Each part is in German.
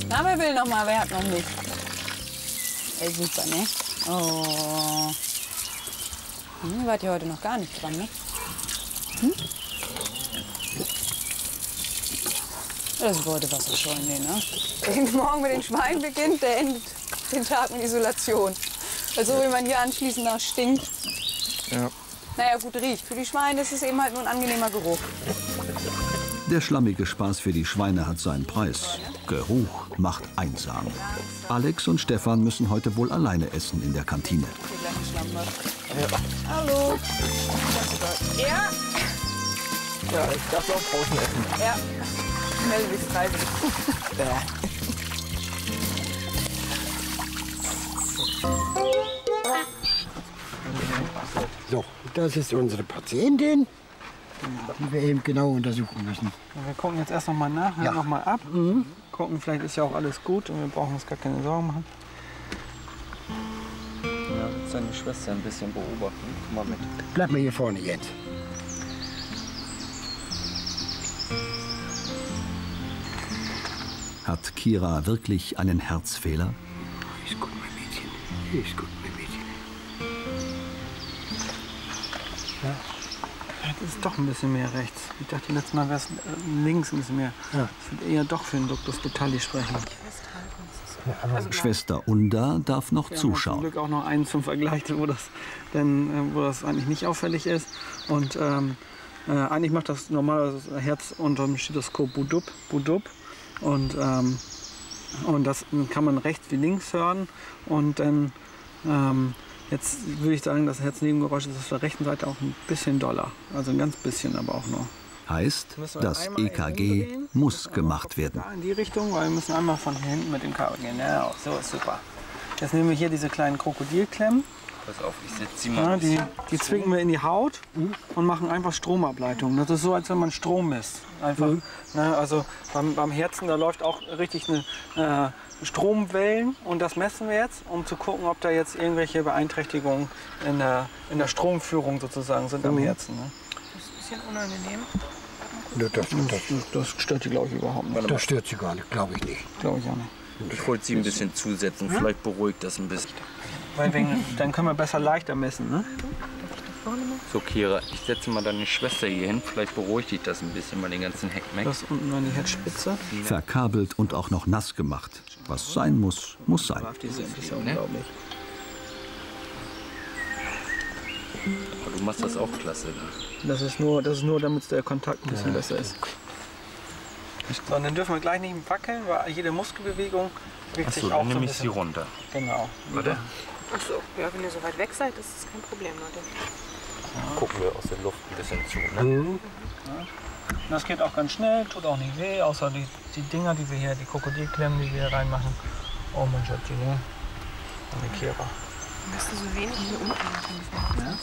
Na, wer will noch mal? Wer hat noch nicht? Ey, super, ne? Oh. Ihr wart ja heute noch gar nicht dran, ne? Das ist heute Wasserscheuen, ne? Wer morgen mit den Schweinen beginnt, der endet den Tag mit Isolation. Weil so wie man hier anschließend nach stinkt. Ja. Naja, gut riecht. Für die Schweine ist es eben halt nur ein angenehmer Geruch. Der schlammige Spaß für die Schweine hat seinen Preis. Geruch macht einsam. Alex und Stefan müssen heute wohl alleine essen in der Kantine. Hallo. Ja. Ja, ich darf auch draußen essen. Ja. Melde dich freiwillig. So, das ist unsere Patientin, die wir eben genau untersuchen müssen. Wir gucken jetzt erst noch mal nach, Ja. noch mal ab. Gucken, vielleicht ist ja auch alles gut und wir brauchen uns gar keine Sorgen machen. Ja, jetzt seine Schwester ein bisschen beobachten. Komm mal mit. Bleib mal hier vorne jetzt. Hat Kira wirklich einen Herzfehler? Ist gut, mein Mädchen. Ist gut, mein Mädchen. Das ist doch ein bisschen mehr rechts. Ich dachte, letztes Mal wäre es links ein bisschen mehr. Ja. Ich würde eher doch für den Ductus totalis sprechen. Schwester Unda darf noch Wir haben zum zuschauen. Glück auch noch einen zum Vergleich, wo das eigentlich nicht auffällig ist. Und eigentlich macht das normalerweise das Herz unter dem Stethoskop Budub. Und das kann man rechts wie links hören. Und dann jetzt würde ich sagen, das Herznebengeräusch ist auf der rechten Seite auch ein bisschen doller. Also ein ganz bisschen, aber auch nur. Heißt, Müssen wir das einmal EKG umdrehen. muss gemacht werden. Da in die Richtung, weil wir müssen einmal von hier hinten mit dem Kabel gehen. Genau, so ist super. Jetzt nehmen wir hier diese kleinen Krokodilklemmen. Pass auf, ich setze sie mal Ja, ein die bisschen. zwicken wir in die Haut und machen einfach Stromableitung. Das ist so, als wenn man Strom misst. Einfach, ne, also beim Herzen, da läuft auch richtig eine Stromwellen und das messen wir jetzt, um zu gucken, ob da jetzt irgendwelche Beeinträchtigungen in der Stromführung sozusagen sind am Herzen. Ne? Das ist ein bisschen unangenehm. Das stört die, glaube ich, überhaupt nicht. Das stört sie gar nicht, glaube ich nicht. Glaube ich auch nicht. Ich wollte sie ein bisschen zusetzen, vielleicht beruhigt das ein bisschen. Weil dann können wir besser leichter messen. Ne? So, Kira, ich setze mal deine Schwester hier hin, vielleicht beruhigt dich das ein bisschen bei den ganzen Heckmeck. Das unten an die Herzspitze. Verkabelt und auch noch nass gemacht. Was sein muss, muss sein. Die sind das ist ja unglaublich. Aber du machst das auch klasse. Ne? Das ist nur damit der Kontakt ein bisschen besser ist. So, und dann dürfen wir gleich nicht wackeln, weil jede Muskelbewegung bewegt sich Achso, auch dann so ein nehme ich sie bisschen. runter. Genau. Warte. Achso, ja, wenn ihr so weit weg seid, ist das kein Problem, Leute. Gucken wir aus der Luft ein bisschen zu. Ne? Das geht auch ganz schnell, tut auch nicht weh, außer die Dinger, die wir hier, die Krokodilklemmen, die wir hier reinmachen. Oh mein Gott, die ne? Und die Kira. Dass du so wenig hier unten machen.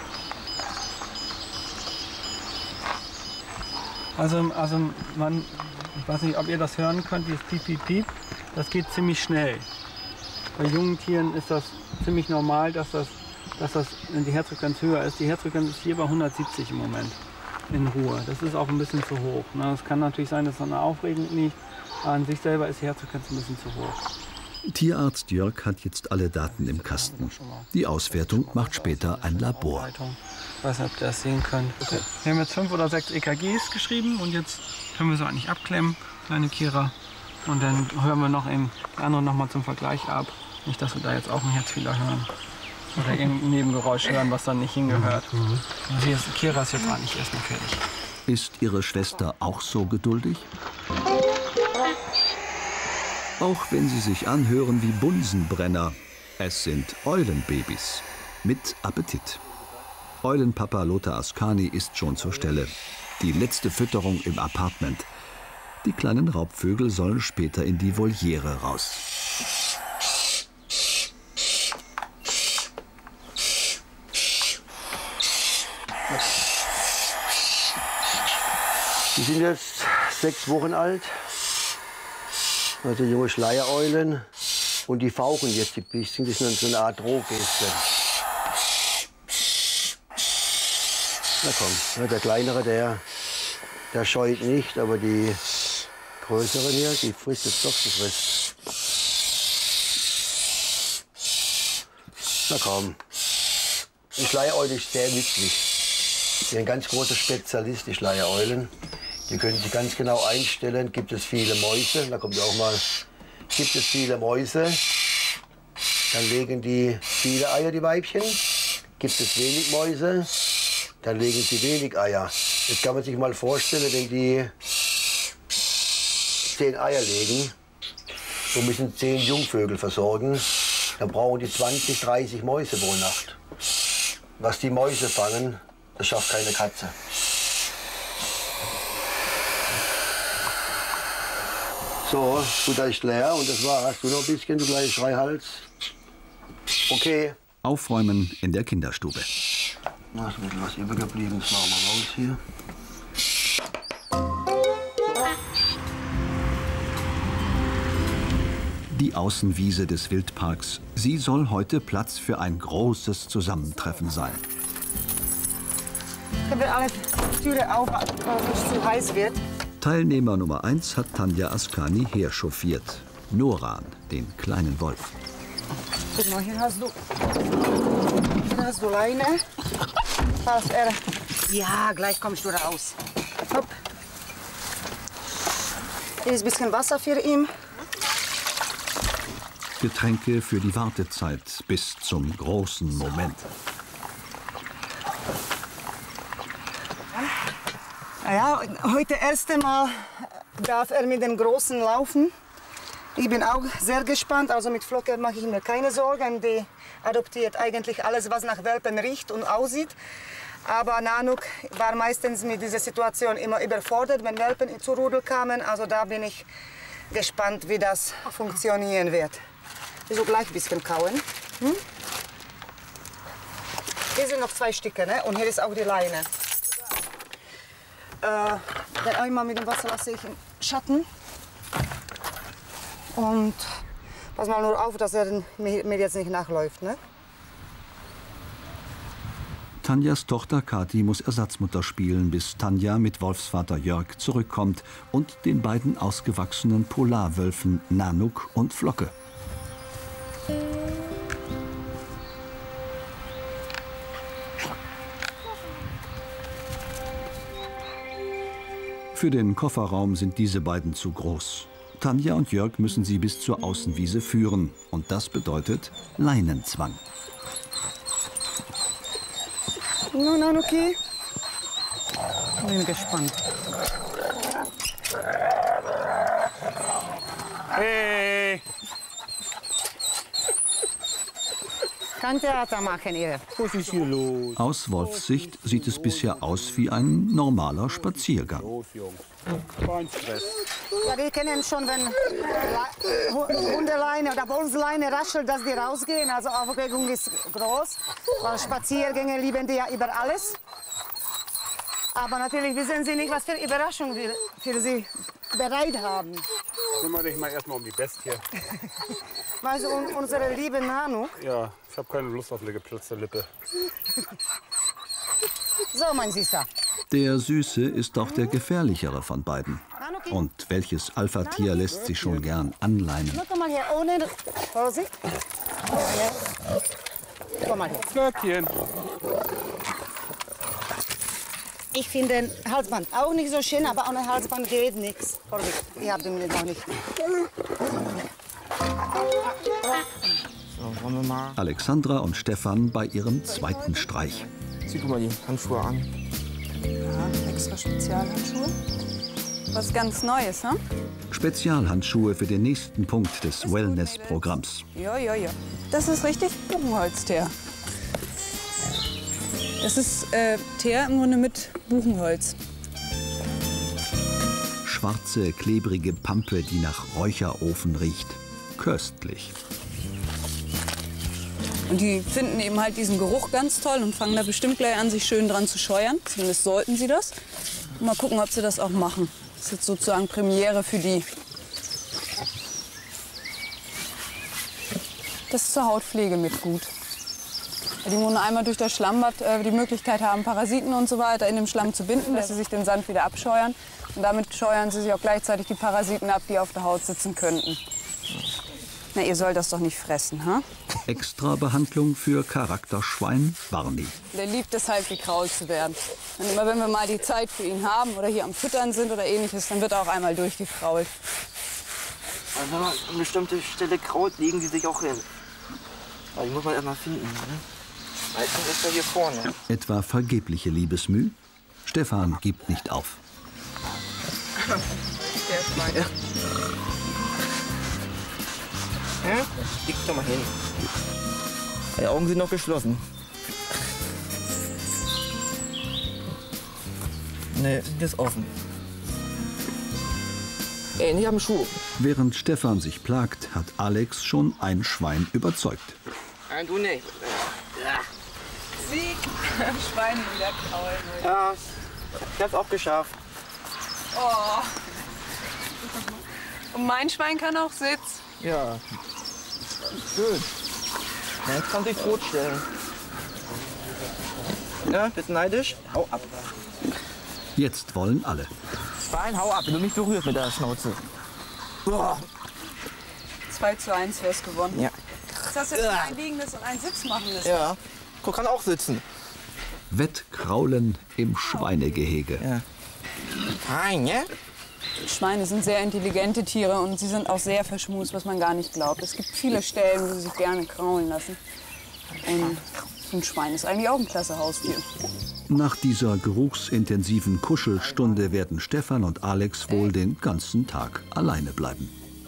Also ich weiß nicht, ob ihr das hören könnt, dieses Piep, Piep, Piep. Das geht ziemlich schnell. Bei jungen Tieren ist das ziemlich normal, dass die Herzfrequenz höher ist. Die Herzfrequenz ist hier bei 170 im Moment in Ruhe. Das ist auch ein bisschen zu hoch. Es kann natürlich sein, dass es an der Aufregung liegt. Aber an sich selber ist die Herzfrequenz ein bisschen zu hoch. Tierarzt Jörg hat jetzt alle Daten im Kasten. Die Auswertung macht später ein Labor. Ich weiß nicht, ob ihr das sehen könnt. Okay. Wir haben jetzt 5 oder 6 EKGs geschrieben und jetzt können wir so eigentlich abklemmen, kleine Kira. Und dann hören wir noch die anderen noch mal zum Vergleich ab. Nicht, dass wir da jetzt auch einen Herzfehler hören. Oder irgendein Nebengeräusch hören, was dann nicht hingehört. Und hier ist Kira ist jetzt eigentlich erstmal fertig. Ist ihre Schwester auch so geduldig? Auch wenn sie sich anhören wie Bunsenbrenner, es sind Eulenbabys mit Appetit. Eulenpapa Lothar Ascani ist schon zur Stelle. Die letzte Fütterung im Apartment. Die kleinen Raubvögel sollen später in die Voliere raus. Die sind jetzt 6 Wochen alt. Also junge Schleiereulen. Und die fauchen jetzt ein bisschen. Das ist so eine Art Drohgeste. Na komm, der kleinere, der scheut nicht, aber die größeren hier, die frisst jetzt doch, die frisst. Na komm. Die Schleiereule ist sehr nützlich. Ich bin ein ganz großer Spezialist, die Schleiereulen. Die können sich ganz genau einstellen. Gibt es viele Mäuse, da kommt auch mal. Gibt es viele Mäuse, dann legen die viele Eier, die Weibchen. Gibt es wenig Mäuse, dann legen sie wenig Eier. Jetzt kann man sich mal vorstellen, wenn die 10 Eier legen, so müssen 10 Jungvögel versorgen, dann brauchen die 20, 30 Mäuse pro Nacht. Was die Mäuse fangen, das schafft keine Katze. So, Futter ist leer und das war's. Du noch ein bisschen, du gleich Schreihals. Okay. Aufräumen in der Kinderstube. Da ist ein bisschen was übergeblieben, das machen wir raus hier. Die Außenwiese des Wildparks. Sie soll heute Platz für ein großes Zusammentreffen sein. Ich habe alle Türen auf, weil es nicht zu heiß wird. Teilnehmer Nummer 1 hat Tanja Askani herchauffiert. Noran, den kleinen Wolf. Guck mal, hier hast du Leine. Falls ja, gleich kommst du raus. Hopp. Hier ist ein bisschen Wasser für ihn. Getränke für die Wartezeit bis zum großen Moment. Ja, heute erste Mal darf er mit den Großen laufen. Ich bin auch sehr gespannt. Also mit Flocke mache ich mir keine Sorgen. Die adoptiert eigentlich alles, was nach Welpen riecht und aussieht. Aber Nanook war meistens mit dieser Situation immer überfordert, wenn Welpen zur Rudel kamen. Also da bin ich gespannt, wie das funktionieren wird. So gleich ein bisschen kauen. Hier sind noch 2 Stücke, ne? Und hier ist auch die Leine. Den Eimer mit dem Wasser lasse ich im Schatten. Und pass mal nur auf, dass er mir jetzt nicht nachläuft, ne? Tanjas Tochter Kathi muss Ersatzmutter spielen, bis Tanja mit Wolfsvater Jörg zurückkommt und den beiden ausgewachsenen Polarwölfen Nanook und Flocke. Für den Kofferraum sind diese beiden zu groß. Tanja und Jörg müssen sie bis zur Außenwiese führen. Und das bedeutet Leinenzwang. Nun, okay. Bin gespannt. Hey! Kein Theater machen, ihr. Was ist hier los? Aus Wolfssicht sieht es bisher aus wie ein normaler Spaziergang. Los, Jungs. Kein Stress. Ja, die kennen schon, wenn Hundeleine oder Wolfsleine raschelt, dass die rausgehen. Also Aufregung ist groß, weil Spaziergänge lieben die ja über alles. Aber natürlich wissen sie nicht, was für Überraschung wir für sie bereit haben. Kümmere dich mal erstmal um die Bestie. Weißt du, unsere liebe Nanook. Ja, ich habe keine Lust auf eine geplatzte Lippe. So, mein Süßer. Der Süße ist doch der gefährlichere von beiden. Und welches Alpha-Tier lässt sich schon gern anleinen? Na, komm mal her, ohne... Vorsicht. Komm mal her. Flöckchen. Ich finde den Halsband auch nicht so schön, aber ohne Halsband geht nichts. Vorsicht, ich habe den noch nicht. So, wollen wir mal. Alexandra und Stefan bei ihrem zweiten Streich. Zieh du mal die Handschuhe an. Ja, extra Spezialhandschuhe. Was ganz Neues, ne? Spezialhandschuhe für den nächsten Punkt des Wellness-Programms. Ja. Das ist richtig Buchenholzteer. Das ist Teer im Grunde mit Buchenholz. Schwarze, klebrige Pampe, die nach Räucherofen riecht. Köstlich. Und die finden eben halt diesen Geruch ganz toll und fangen da bestimmt gleich an, sich schön dran zu scheuern. Zumindest sollten sie das. Und mal gucken, ob sie das auch machen. Das ist jetzt sozusagen Premiere für die. Das ist zur Hautpflege mit gut. Die Hunde einmal durch das Schlammbad die Möglichkeit haben, Parasiten und so weiter in dem Schlamm zu binden, dass sie sich den Sand wieder abscheuern. Und damit scheuern sie sich auch gleichzeitig die Parasiten ab, die auf der Haut sitzen könnten. Na, ihr sollt das doch nicht fressen, ha? Extrabehandlung für Charakterschwein Barney. Der liebt es halt, gekrault zu werden. Und immer wenn wir mal die Zeit für ihn haben oder hier am Füttern sind oder ähnliches, dann wird er auch einmal durchgekrault. Also wenn man an eine bestimmte Stelle kraut, legen die sich auch hin. Aber die muss man erst mal finden. Ne? Meistens ist er hier vorne. Etwa vergebliche Liebesmüh? Stefan gibt nicht auf. Ja. Ja? Leg doch mal hin. Die Augen sind noch geschlossen. Ne, sind jetzt offen. Ey, nicht am Schuh. Während Stefan sich plagt, hat Alex schon ein Schwein überzeugt. Nein, du nicht. Ja. Sieg! Schweine wieder kraulen. Ja, ich hab's auch geschafft. Oh. Und mein Schwein kann auch sitzen. Ja. Schön. Ja, jetzt kann sich totstellen. Ja, bist du neidisch? Hau ab. Jetzt wollen alle. Schwein, hau ab, wenn du mich berührst mit der Schnauze. Boah. 2:1 wär's gewonnen. Ja. Jetzt hast du jetzt ein liegendes und ein sitzmachendes. Ja. Guck, kann auch sitzen. Wettkraulen im Schweinegehege. Ja. Fein, ja? Schweine sind sehr intelligente Tiere und sie sind auch sehr verschmust, was man gar nicht glaubt. Es gibt viele Stellen, wo sie sich gerne kraulen lassen. Und ein Schwein ist eigentlich auch ein klasse Haustier. Nach dieser geruchsintensiven Kuschelstunde werden Stefan und Alex wohl den ganzen Tag alleine bleiben.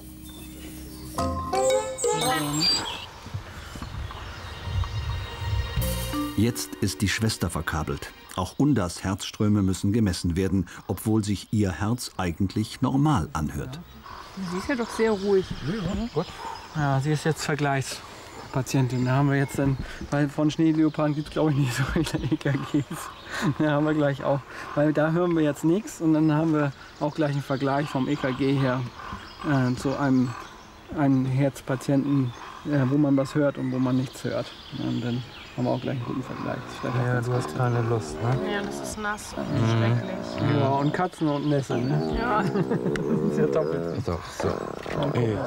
Jetzt ist die Schwester verkabelt. Auch Undas Herzströme müssen gemessen werden, obwohl sich ihr Herz eigentlich normal anhört. Sie ist ja doch sehr ruhig. Ja, gut. Ja, sie ist jetzt Vergleichspatientin. Da haben wir jetzt dann, weil von Schneeleoparden gibt es glaube ich nicht so viele EKGs. Da haben wir gleich auch, weil da hören wir jetzt nichts und dann haben wir auch gleich einen Vergleich vom EKG her zu einem Herzpatienten, wo man was hört und wo man nichts hört. Und dann haben wir auch gleich einen guten Vergleich. Ja, du hast keine Lust, ne? Ja, das ist nass und schrecklich. Ja, und Katzen und Nässe, ne? Ja. Das ist ja doppelt. So, so. Okay.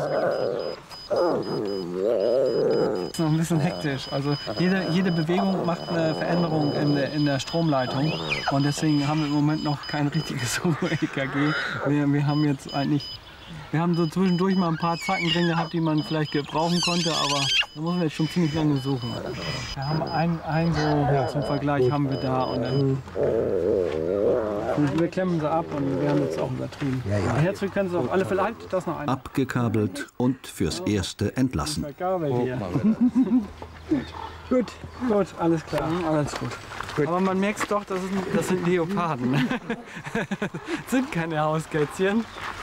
Das ist noch ein bisschen hektisch. Also jede Bewegung macht eine Veränderung in der Stromleitung. Und deswegen haben wir im Moment noch kein richtiges EKG. Wir haben jetzt eigentlich... Wir haben so zwischendurch mal ein paar Zacken drin gehabt, die man vielleicht gebrauchen konnte, aber da muss man jetzt schon ziemlich lange suchen. Wir haben einen so zum Vergleich haben wir da und dann wir klemmen sie ab und wir haben jetzt auch übertrieben. Die Herzfrequenz auf alle Fälle, das noch ein. Abgekabelt und fürs Erste entlassen. Gut, alles klar, alles gut. Aber man merkt doch, das sind Leoparden. Das sind keine Hauskätzchen.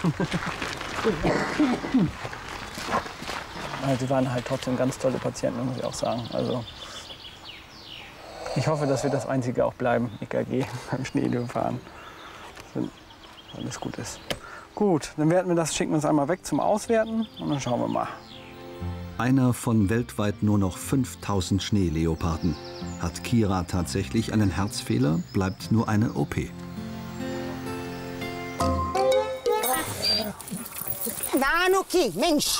Also, die waren halt trotzdem ganz tolle Patienten, muss ich auch sagen. Also, ich hoffe, dass wir das Einzige auch bleiben, EKG beim Schneeleoparden. Wenn alles gut ist. Gut, dann schicken wir es einmal weg zum Auswerten und dann schauen wir mal. Einer von weltweit nur noch 5000 Schneeleoparden. Hat Kira tatsächlich einen Herzfehler, bleibt nur eine OP. Nanuki, Mensch!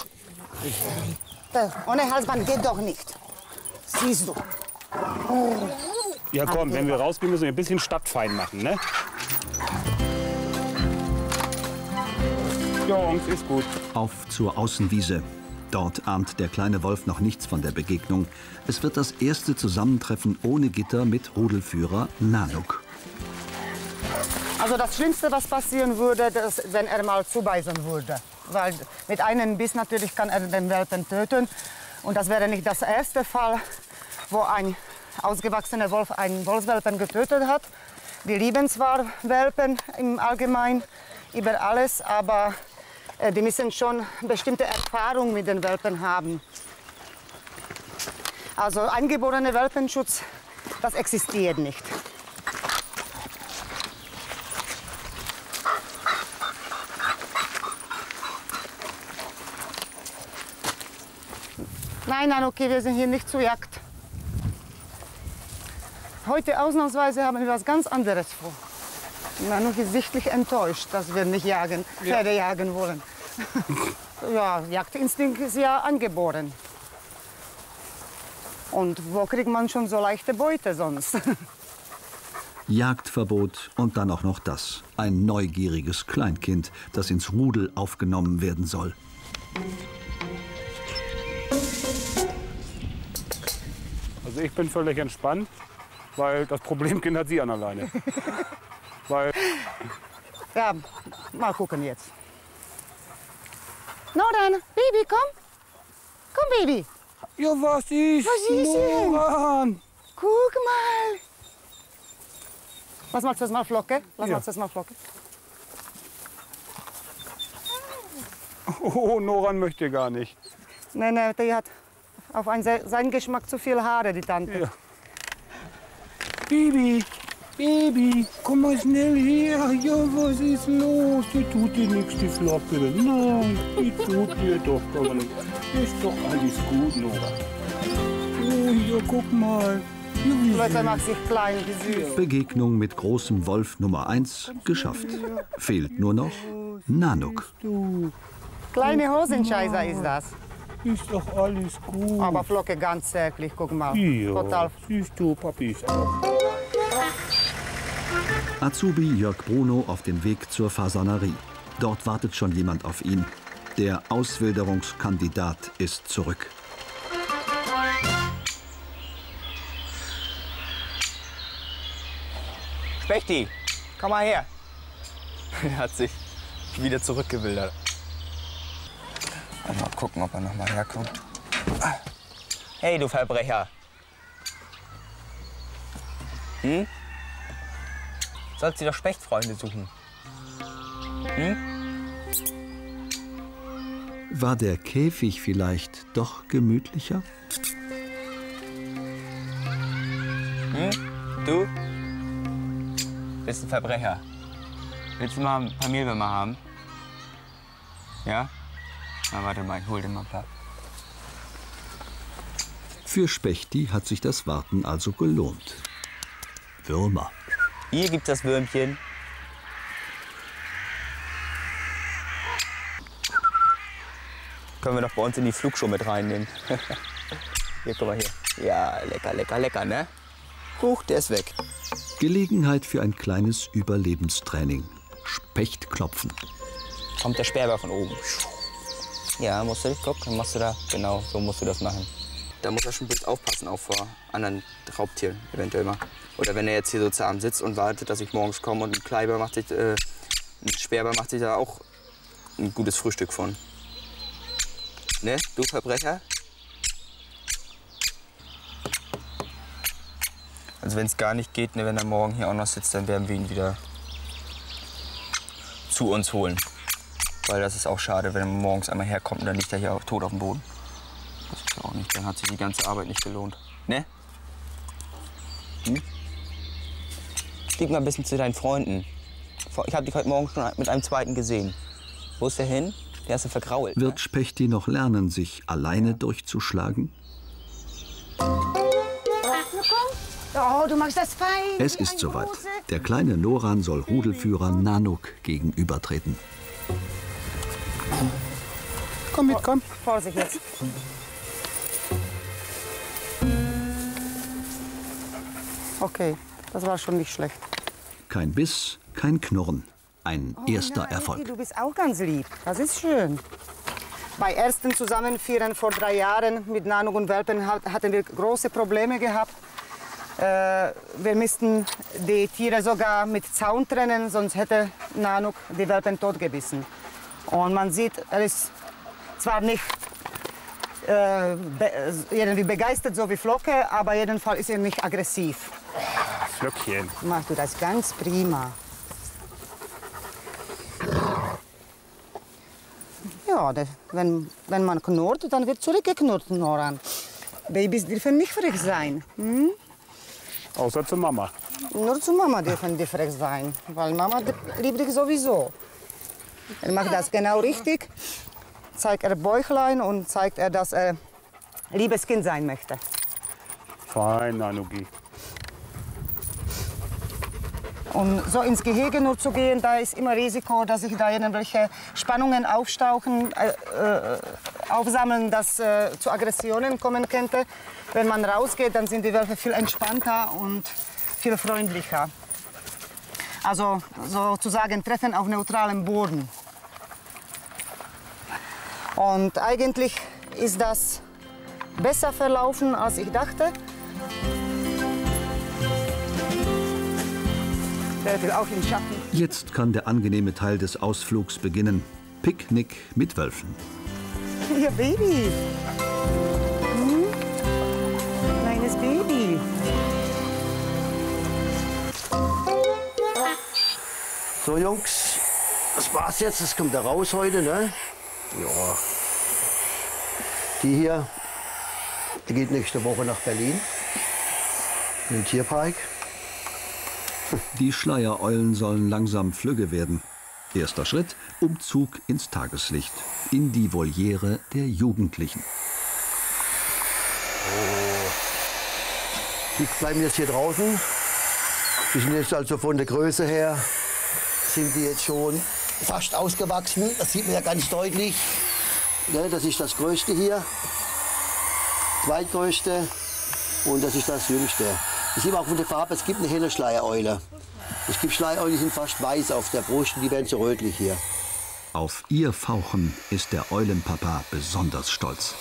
Ohne Halsband geht doch nicht. Siehst du. Ja komm, wenn wir rausgehen, müssen wir ein bisschen stadtfein machen, ne? Jungs, ist gut. Auf zur Außenwiese. Dort ahnt der kleine Wolf noch nichts von der Begegnung. Es wird das erste Zusammentreffen ohne Gitter mit Rudelführer Nanuk. Also das Schlimmste, was passieren würde, ist, wenn er mal zubeißen würde. Weil mit einem Biss natürlich kann er den Welpen töten. Und das wäre nicht das erste Fall, wo ein ausgewachsener Wolf einen Wolfswelpen getötet hat. Wir lieben zwar Welpen im Allgemeinen über alles, aber die müssen schon bestimmte Erfahrung mit den Welpen haben. Also eingeborener Welpenschutz, das existiert nicht. Nein, okay, wir sind hier nicht zur Jagd. Heute ausnahmsweise haben wir was ganz anderes vor. Nanuk ist sichtlich enttäuscht, dass wir nicht Pferde jagen wollen. Ja, Jagdinstinkt ist ja angeboren. Und wo kriegt man schon so leichte Beute sonst? Jagdverbot und dann auch noch das. Ein neugieriges Kleinkind, das ins Rudel aufgenommen werden soll. Also ich bin völlig entspannt, weil das Problemkind hat sie an alleine. Ja, mal gucken jetzt. Na dann, Baby, komm. Komm, Baby. Ja, was ist? Was ist Noran? Guck mal. Was machst du jetzt mal, Flocke? Oh, Noran möchte gar nicht. Nein, die hat auf seinen Geschmack zu viel Haare, die Tante. Ja. Baby, komm mal schnell her. Ja, was ist los? Die tut dir nichts, die Flocke. Nein, die tut dir doch gar nicht. Ist doch alles gut, Nora. Oh, ja, guck mal. Leute, macht sich klein, wie süß. Begegnung mit großem Wolf Nummer 1 geschafft. Fehlt nur noch Nanuk. Kleine Hosenscheißer ist das. Ist doch alles gut. Aber Flocke ganz zärtlich, guck mal. Ja, Total. siehst du, Papi ist auch. Azubi Jörg Bruno auf dem Weg zur Fasanerie. Dort wartet schon jemand auf ihn. Der Auswilderungskandidat ist zurück. Spechti, komm mal her. Er hat sich wieder zurückgewildert. Mal gucken, ob er noch mal herkommt. Hey, du Verbrecher. Sollst du doch Spechtfreunde suchen? War der Käfig vielleicht doch gemütlicher? Du bist ein Verbrecher. Willst du mal ein paar Mehlwürmer haben? Ja? Na, warte mal, ich hol dir mal ein paar. Für Spechti hat sich das Warten also gelohnt. Würmer. Hier gibt's das Würmchen. Können wir doch bei uns in die Flugshow mit reinnehmen. Hier, guck mal hier. Ja, lecker, ne? Huch, der ist weg. Gelegenheit für ein kleines Überlebenstraining. Specht klopfen. Kommt der Sperber von oben. Ja, musst du dich gucken, dann machst du da, genau, so musst du das machen. Da muss er schon ein aufpassen, auch vor anderen Raubtieren eventuell mal. Oder wenn er jetzt hier so zahm sitzt und wartet, dass ich morgens komme und ein Sperber macht sich da auch ein gutes Frühstück von. Ne, du Verbrecher? Also wenn es gar nicht geht, ne, wenn er morgen hier auch noch sitzt, dann werden wir ihn wieder zu uns holen. Weil das ist auch schade, wenn er morgens einmal herkommt und dann liegt er hier auch tot auf dem Boden. Das ist ja auch nicht, dann hat sich die ganze Arbeit nicht gelohnt. Ne? Flieg mal ein bisschen zu deinen Freunden. Ich habe dich heute Morgen schon mit einem zweiten gesehen. Wo ist der hin? Der ist ja vergrault. Wird Spechti noch lernen, sich alleine durchzuschlagen? Oh, du machst das fein. Es ist soweit. Der kleine Noran soll Rudelführer Nanuk gegenübertreten. Komm mit, komm. Vorsicht jetzt. Okay, das war schon nicht schlecht. Kein Biss, kein Knurren. Ein erster Erfolg. Du bist auch ganz lieb. Das ist schön. Bei ersten Zusammenführen vor 3 Jahren mit Nanuk und Welpen hatten wir große Probleme gehabt. Wir mussten die Tiere sogar mit Zaun trennen, sonst hätte Nanuk die Welpen totgebissen. Und man sieht, er ist zwar nicht irgendwie begeistert, so wie Flocke, aber jedenfalls ist er nicht aggressiv. Flöckchen. Machst du das ganz prima. Ja, wenn man knurrt, dann wird zurückgeknurrt, Noran. Babys dürfen nicht frech sein. Außer zu Mama. Nur zu Mama dürfen die frech sein, weil Mama liebt dich sowieso. Er macht das genau richtig, zeigt er Bäuchlein und zeigt er, dass er liebes Kind sein möchte. Fein, Nanuki. Und so ins Gehege nur zu gehen, da ist immer Risiko, dass sich da irgendwelche Spannungen aufsammeln, das zu Aggressionen kommen könnte. Wenn man rausgeht, dann sind die Wölfe viel entspannter und viel freundlicher. Also sozusagen Treffen auf neutralem Boden. Und eigentlich ist das besser verlaufen, als ich dachte. Der will auch im Schatten. Jetzt kann der angenehme Teil des Ausflugs beginnen. Picknick mit Wölfen. Ja, Baby. Kleines Baby. So, Jungs, das war's jetzt. Das kommt da raus heute, ne? Ja. Die hier, die geht nächste Woche nach Berlin. In den Tierpark. Die Schleiereulen sollen langsam flügge werden. Erster Schritt, Umzug ins Tageslicht, in die Voliere der Jugendlichen. Oh. Die bleiben jetzt hier draußen. Die sind jetzt also von der Größe her, sind die jetzt schon fast ausgewachsen. Das sieht man ja ganz deutlich. Das ist das Größte hier, zweitgrößte und das ist das Jüngste. Das sieht man auch von der Farbe, es gibt eine helle Schleiereule. Es gibt Schleiereulen, die sind fast weiß auf der Brust und die werden so rötlich hier. Auf ihr Fauchen ist der Eulenpapa besonders stolz.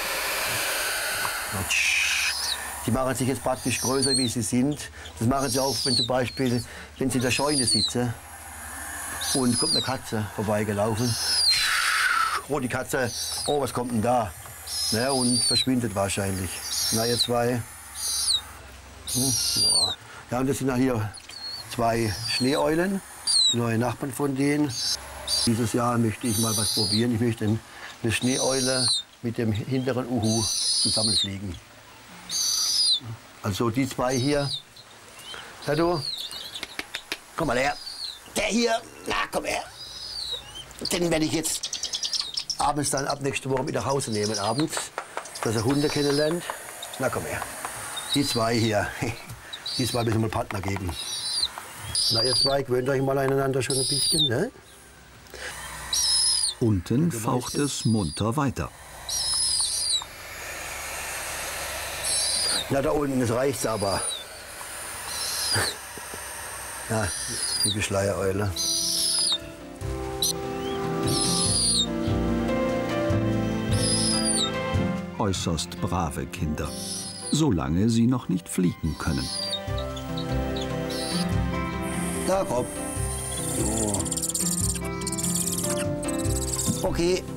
Die machen sich jetzt praktisch größer, wie sie sind. Das machen sie auch, wenn zum Beispiel, wenn sie in der Scheune sitzen und kommt eine Katze vorbeigelaufen. Oh, die Katze, oh, was kommt denn da? Ja, und verschwindet wahrscheinlich. Na, ihr zwei. Ja, und das sind hier 2 Schneeeulen, die neue Nachbarn von denen. Dieses Jahr möchte ich mal was probieren. Ich möchte eine Schneeeule mit dem hinteren Uhu zusammenfliegen. Also die 2 hier. Na du, komm mal her. Der hier, na komm her. Den werde ich jetzt abends dann ab nächste Woche mit nach Hause nehmen, abends, dass er Hunde kennenlernt. Na komm her. Die 2 hier, die 2 müssen wir Partner geben. Na ihr 2, gewöhnt euch mal aneinander schon ein bisschen, ne? Unten faucht es munter weiter. Na da unten, das reicht's aber. Na, liebe Schleiereule. Äußerst brave Kinder, solange sie noch nicht fliegen können. Da komm. So. Okay,